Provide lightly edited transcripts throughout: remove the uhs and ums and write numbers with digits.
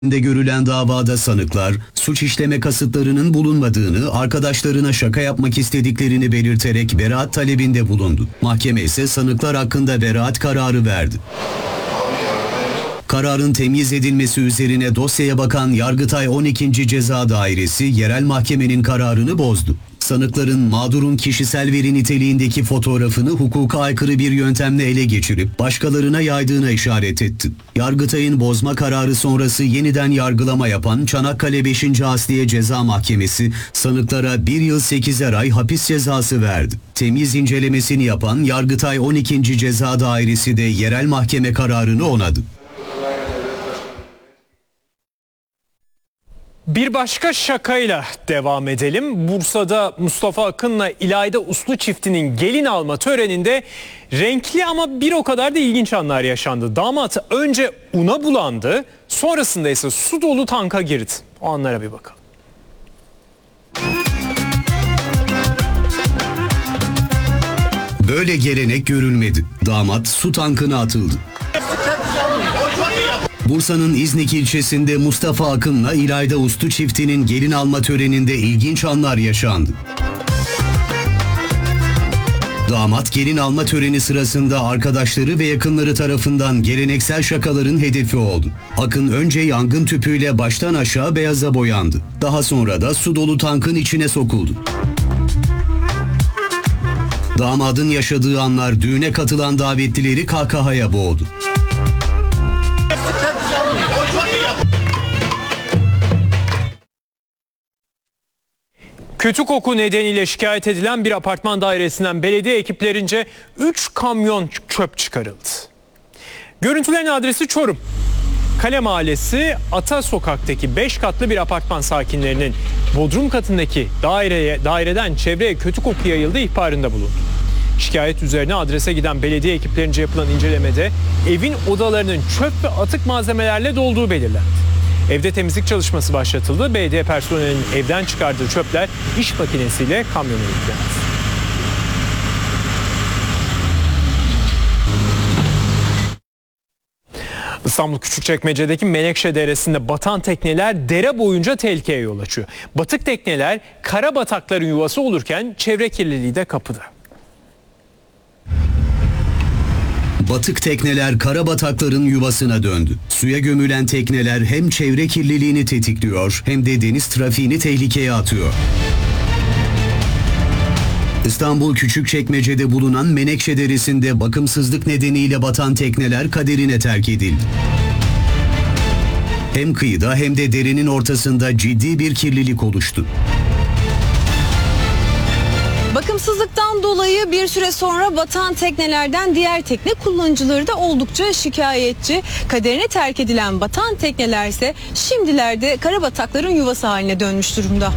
de görülen davada sanıklar, suç işleme kasıtlarının bulunmadığını, arkadaşlarına şaka yapmak istediklerini belirterek beraat talebinde bulundu. Mahkeme ise sanıklar hakkında beraat kararı verdi. Kararın temyiz edilmesi üzerine dosyaya bakan Yargıtay 12. Ceza Dairesi yerel mahkemenin kararını bozdu. Sanıkların mağdurun kişisel veri niteliğindeki fotoğrafını hukuka aykırı bir yöntemle ele geçirip başkalarına yaydığına işaret etti. Yargıtay'ın bozma kararı sonrası yeniden yargılama yapan Çanakkale 5. Asliye Ceza Mahkemesi sanıklara 1 yıl 8'er ay hapis cezası verdi. Temyiz incelemesini yapan Yargıtay 12. Ceza Dairesi de yerel mahkeme kararını onadı. Bir başka şakayla devam edelim. Bursa'da Mustafa Akın'la İlayda Uslu çiftinin gelin alma töreninde renkli ama bir o kadar da ilginç anlar yaşandı. Damat önce una bulandı, sonrasında ise su dolu tanka girdi. O anlara bir bakalım. Böyle gelenek görülmedi. Damat su tankına atıldı. Bursa'nın İznik ilçesinde Mustafa Akın'la İlayda Uslu çiftinin gelin alma töreninde ilginç anlar yaşandı. Damat gelin alma töreni sırasında arkadaşları ve yakınları tarafından geleneksel şakaların hedefi oldu. Akın önce yangın tüpüyle baştan aşağı beyaza boyandı. Daha sonra da su dolu tankın içine sokuldu. Damadın yaşadığı anlar düğüne katılan davetlileri kahkahaya boğdu. Kötü koku nedeniyle şikayet edilen bir apartman dairesinden belediye ekiplerince 3 kamyon çöp çıkarıldı. Görüntülerin adresi Çorum. Kale Mahallesi Ata Sokak'taki 5 katlı bir apartman sakinlerinin bodrum katındaki daireden çevreye kötü koku yayıldığı ihbarında bulundu. Şikayet üzerine adrese giden belediye ekiplerince yapılan incelemede evin odalarının çöp ve atık malzemelerle dolduğu belirlendi. Evde temizlik çalışması başlatıldı. Belediye personelinin evden çıkardığı çöpler iş makinesiyle kamyona yüklendi. İstanbul Küçükçekmece'deki Menekşe Deresi'nde batan tekneler dere boyunca tehlikeye yol açıyor. Batık tekneler kara batakların yuvası olurken çevre kirliliği de kapıda. Batık tekneler kara batakların yuvasına döndü. Suya gömülen tekneler hem çevre kirliliğini tetikliyor hem de deniz trafiğini tehlikeye atıyor. İstanbul Küçükçekmece'de bulunan Menekşe Deresi'nde bakımsızlık nedeniyle batan tekneler kaderine terk edildi. Hem kıyıda hem de derenin ortasında ciddi bir kirlilik oluştu. Bakımsızlıktan dolayı bir süre sonra batan teknelerden diğer tekne kullanıcıları da oldukça şikayetçi. Kaderine terk edilen batan tekneler ise şimdilerde karabatakların yuvası haline dönmüş durumda.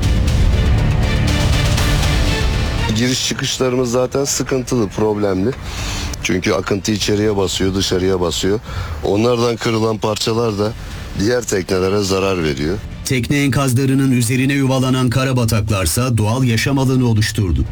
Giriş çıkışlarımız zaten sıkıntılı, problemli. Çünkü akıntı içeriye basıyor, dışarıya basıyor. Onlardan kırılan parçalar da diğer teknelere zarar veriyor. Tekne enkazlarının üzerine yuvalanan karabataklarsa doğal yaşam alanı oluşturdu.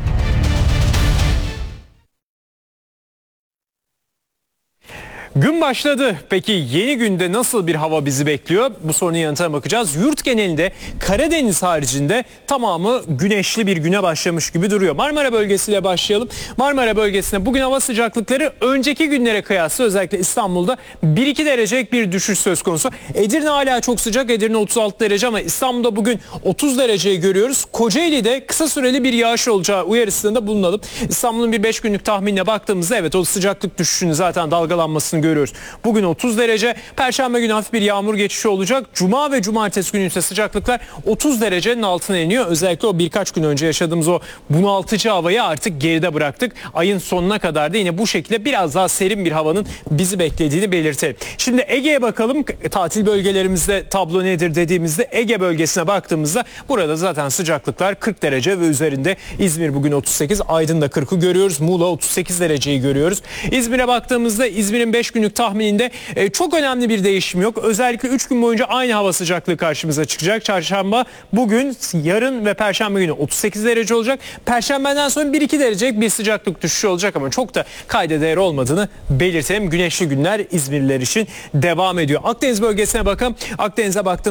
Gün başladı. Peki yeni günde nasıl bir hava bizi bekliyor? Bu sorunun yanıtına bakacağız. Yurt genelinde Karadeniz haricinde tamamı güneşli bir güne başlamış gibi duruyor. Marmara bölgesiyle başlayalım. Marmara bölgesinde bugün hava sıcaklıkları önceki günlere kıyasla özellikle İstanbul'da 1-2 derecelik bir düşüş söz konusu. Edirne hala çok sıcak. Edirne 36 derece ama İstanbul'da bugün 30 dereceyi görüyoruz. Kocaeli'de kısa süreli bir yağış olacağı uyarısında bulunalım. İstanbul'un bir 5 günlük tahminine baktığımızda evet o sıcaklık düşüşünü zaten dalgalanmasını görüyoruz. Bugün 30 derece, Perşembe günü hafif bir yağmur geçişi olacak. Cuma ve Cumartesi günü ise sıcaklıklar 30 derecenin altına iniyor. Özellikle o birkaç gün önce yaşadığımız o bunaltıcı havayı artık geride bıraktık. Ayın sonuna kadar da yine bu şekilde biraz daha serin bir havanın bizi beklediğini belirtelim. Şimdi Ege'ye bakalım. Tatil bölgelerimizde tablo nedir dediğimizde Ege bölgesine baktığımızda burada zaten sıcaklıklar 40 derece ve üzerinde. İzmir bugün 38, Aydın'da 40'ı görüyoruz. Muğla 38 dereceyi görüyoruz. İzmir'e baktığımızda İzmir'in 5 günlük tahmininde çok önemli bir değişim yok. Özellikle 3 gün boyunca aynı hava sıcaklığı karşımıza çıkacak. Çarşamba, bugün, yarın ve Perşembe günü 38 derece olacak. Perşembeden sonra 1-2 derecelik bir sıcaklık düşüşü olacak ama çok da kayda değer olmadığını belirtelim. Güneşli günler İzmirliler için devam ediyor. Akdeniz bölgesine bakalım. Akdeniz'e baktığımızda